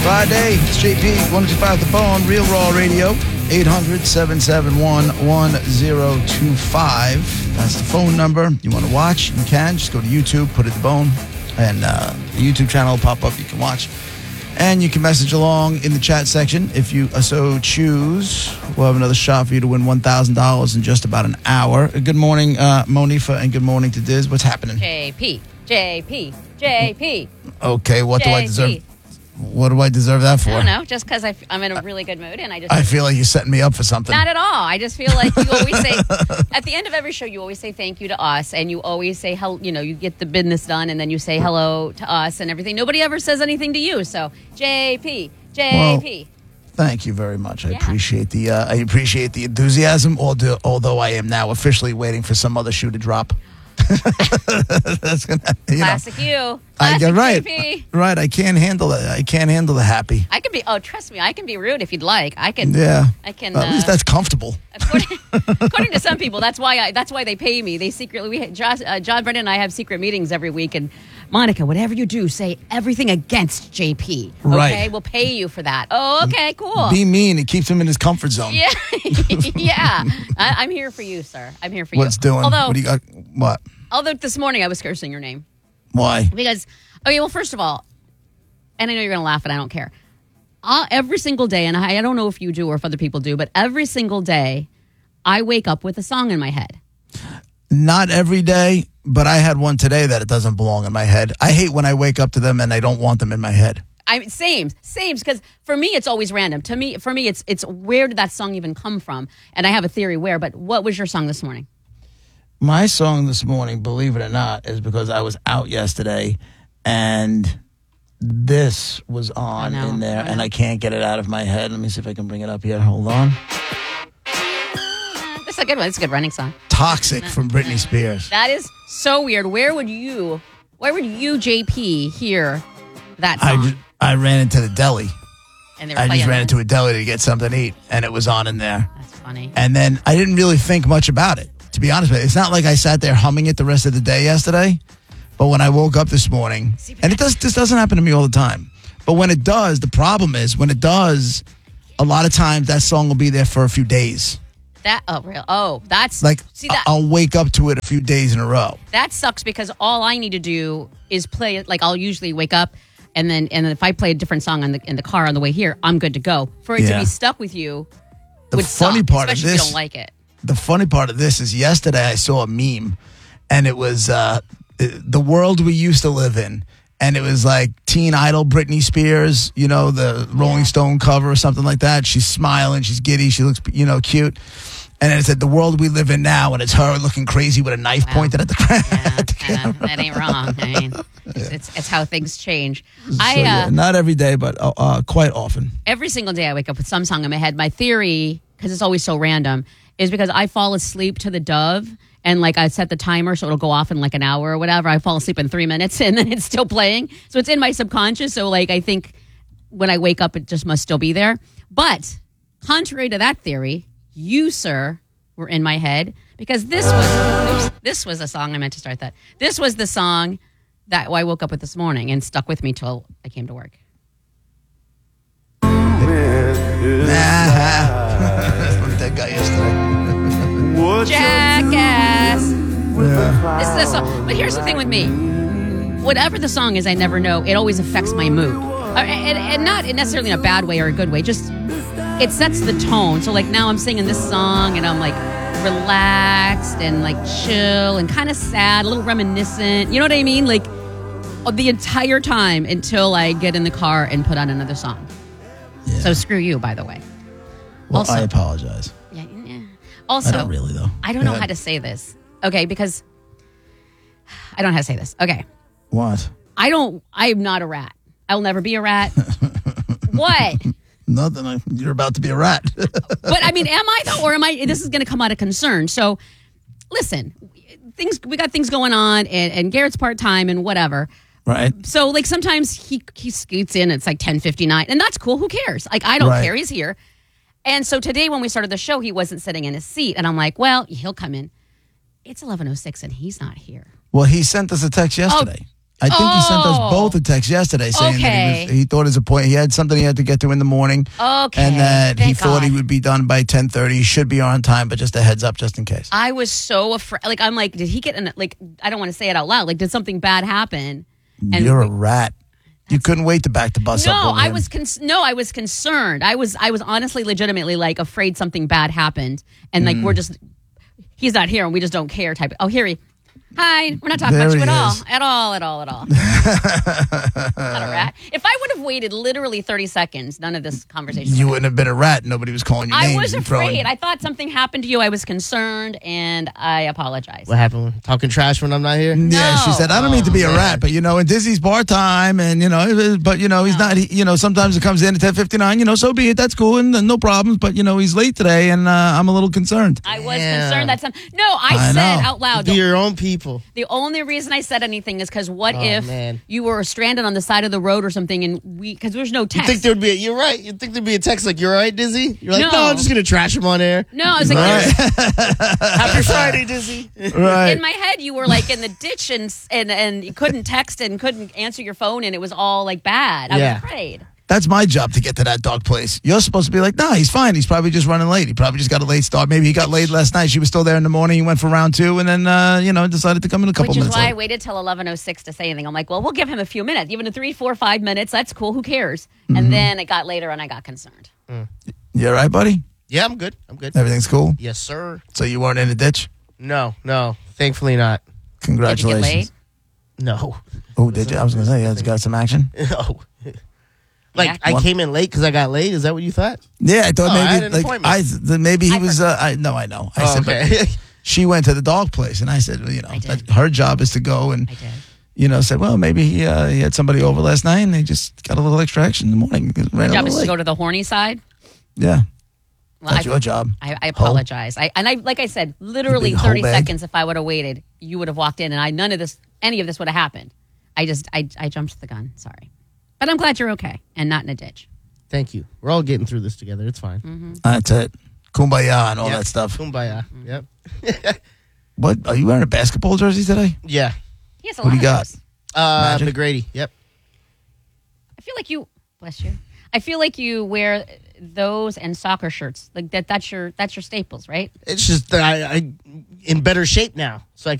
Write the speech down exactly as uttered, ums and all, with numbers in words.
Friday, it's J P, one two five The Bone, Real Raw Radio, eight hundred, seven seven one, one zero two five. That's the phone number. You want to watch, you can. Just go to YouTube, put it The Bone, and uh, the YouTube channel will pop up. You can watch. And you can message along in the chat section if you so choose. We'll have another shot for you to win one thousand dollars in just about an hour. Good morning, uh, Monifa, and good morning to Diz. What's happening? J P, J P, J P. Okay, what J P. do I deserve? What do I deserve that for? I don't know, just because I'm in a really good mood and I just... I feel like you're setting me up for something. Not at all. I just feel like you always say... At the end of every show, you always say thank you to us, and you always say, hel- you know, you get the business done, and then you say hello to us and everything. Nobody ever says anything to you, so J P, J P. Well, thank you very much. I Yeah. appreciate the uh, I appreciate the enthusiasm, although, although I am now officially waiting for some other shoe to drop. That's gonna, you Classic know. you. I Classic get right. J P. Right, I can't handle it. I can't handle the happy. I can be... Oh, trust me, I can be rude if you'd like. I can... Yeah. I can... At least uh, that's comfortable. According, according to some people, that's why I, that's why they pay me. They secretly, we, Josh, uh, John Brennan and I have secret meetings every week. And Monica, whatever you do, say everything against J P. Okay, Right. we'll pay you for that. Oh, okay, cool. Be mean. It keeps him in his comfort zone. Yeah, yeah. I, I'm here for you, sir. I'm here for you. What's doing? Although, What do you got? What? although this morning I was cursing your name Why? because, okay, well, first of all, and I know you're going to laugh, and I don't care. Uh, every single day, and I, I don't know if you do or if other people do, but every single day, I wake up with a song in my head. Not every day, but I had one today that it doesn't belong in my head. I hate when I wake up to them and I don't want them in my head. I same, same. Because for me, it's always random. To me, for me, it's it's where did that song even come from? And I have a theory where. But what was your song this morning? My song this morning, believe it or not, is because I was out yesterday and this was on I know, in there I know. and I can't get it out of my head. Let me see if I can bring it up here. Hold on. That's a good one. It's a good running song. Toxic from Britney Spears. That is so weird. Where would you, where would you, J P, hear that song? I, ju- I ran into the deli. and they were I playing just ran it? into a deli to get something to eat and it was on in there. That's funny. And then I didn't really think much about it, to be honest with you. It's not like I sat there humming it the rest of the day yesterday. But when I woke up this morning, and it does this doesn't happen to me all the time. But when it does, the problem is when it does, a lot of times that song will be there for a few days. That oh real oh that's Like see that I'll wake up to it a few days in a row. that sucks because all I need to do is play it. Like I'll usually wake up and then and then if I play a different song on the in the car on the way here, I'm good to go. For it to Yeah. be stuck with you, The would funny suck, part of especially if this, you don't like it. the funny part of this is yesterday I saw a meme, and it was uh, the world we used to live in. And it was like Teen Idol, Britney Spears, you know, the Rolling Stone cover or something like that. She's smiling, she's giddy, she looks, you know, cute. And then it said, the world we live in now, and it's her looking crazy with a knife Wow. pointed at the, Yeah, at the uh, camera. that ain't wrong. I mean, it's, it's it's how things change. So, I uh, yeah, not every day, but uh, uh, quite often. every single day I wake up with some song in my head. My theory, because it's always so random, is because I fall asleep to the Dove. And like I set the timer so it'll go off in like an hour or whatever. I fall asleep in three minutes and then it's still playing. So it's in my subconscious. So like I think when I wake up, it just must still be there. But contrary to that theory, you, sir, were in my head because this was oops, this was a song I meant to start that. This was the song that I woke up with this morning and stuck with me till I came to work. That's what that guy yesterday. Jackass. Yeah. This is a song. But here's the thing with me. Whatever the song is, I never know. It always affects my mood. Uh, and, and not necessarily in a bad way or a good way. Just, it sets the tone. So, like, now I'm singing this song and I'm, like, relaxed and, like, chill and kind of sad, a little reminiscent. You know what I mean? Like, the entire time until I get in the car and put on another song. Yeah. So, screw you, by the way. Well, Also- I apologize. Yeah, yeah. Also, I don't really, though. I don't Go know ahead. how to say this. Okay, because I don't know how to say this. Okay. What? I don't, I'm not a rat. I'll never be a rat. What? Nothing. I- You're about to be a rat. But I mean, am I though? Or am I, this is going to come out of concern. So listen, things, we got things going on and, and Garrett's part-time and whatever. Right. So like sometimes he, he scoots in, it's like ten fifty-nine and that's cool. Who cares? Like, I don't Right. care. He's here. And so today when we started the show, he wasn't sitting in his seat. And I'm like, well, he'll come in. It's eleven oh six and he's not here. Well, he sent us a text yesterday. I think he sent us Oh. both a text yesterday saying that he, Okay. was, he thought his appointment, he had something he had to get to in the morning. Okay, And that he thank thought he God. would be done by ten thirty. He should be on time, but just a heads up just in case. I was so afraid. Like, I'm like, did he get in? Like, I don't want to say it out loud. Like, did something bad happen? And You're a rat. You couldn't wait to back the bus no, up. over I him. was con- no, I was concerned. I was, I was honestly, legitimately like afraid something bad happened, and like Mm. we're just, he's not here, and we just don't care. Type. Oh, here he. Hi, we're not talking There about you he at all, is. at all, at all, at all. Not a rat. If I would have waited literally thirty seconds, none of this conversation. You wouldn't have been a rat. Nobody was calling you I names. was and throwing- afraid. I thought something happened to you. I was concerned, and I apologize. What happened? Talking trash when I'm not here? Yeah, she No. said, I don't mean to be a Oh, rat, man. but you know, and Dizzy's bar time, and you know, but you know, he's not, he, you know, sometimes it comes in at ten fifty-nine, you know, so be it, that's cool, and uh, no problems, but you know, he's late today, and uh, I'm a little concerned. I was Damn. concerned that some. No, I, I said know. out loud. Be your own people. The only reason I said anything is because what Oh, if man. you were stranded on the side of the road or something, and we because there's no You text. think there would be a, you're right. You think there'd be a text like, you're right, Dizzy? You're like, No. no, I'm just going to trash him on air. no, I was like, Right. Happy Friday, Dizzy. Right. in my head, you were like in the ditch and and and you couldn't text and couldn't answer your phone, and it was all like bad. I Yeah. was afraid. That's my job to get to that dog place. You're supposed to be like, nah, he's fine. He's probably just running late. He probably just got a late start. Maybe he got late last night. She was still there in the morning. He went for round two and then, uh, you know, decided to come in a couple Which is minutes why I late. waited till eleven oh six to say anything. I'm like, well, we'll give him a few minutes, even a three, four, five minutes. That's cool. Who cares? Mm-hmm. And then it got later, and I got concerned. You all right, buddy? Yeah, I'm good. I'm good. Everything's cool? Yes, sir. So you weren't in a ditch? No, no. Thankfully not. Did you get Congratulations. laid? No. Oh, did you? I was going to say, you got some action? No. Like, Yeah. I What? came in late because I got late? Is that what you thought? Yeah, I thought Oh, I had maybe, an like, appointment. I, th- maybe he I was, uh, I, no, I know. I Oh, said, okay. but she went to the dog place and I said, well, you know, I did. that her job is to go and, I did. you know, said, well, maybe he, uh, he had somebody over last night and they just got a little extra action in the morning. Ran My a job little is to late. go to the horny side. Yeah, Well, that's I, your job. I, I apologize. I and I like I said, literally big hoe thirty bag. seconds. If I would have waited, you would have walked in, and I none of this, any of this would have happened. I just, I, I jumped the gun. Sorry, but I'm glad you're okay and not in a ditch. Thank you. We're all getting through this together. It's fine. Mm-hmm. That's it. Kumbaya and all Yep. that stuff. Kumbaya. Yep. What, are you wearing a basketball jersey today? Yeah. He has a What lot do you of got? those. Uh, Magic? McGrady. Yep. I feel like you, bless you. I feel like you wear those and soccer shirts. Like that. That's your, that's your staples, right? It's just that I, I in better shape now, so I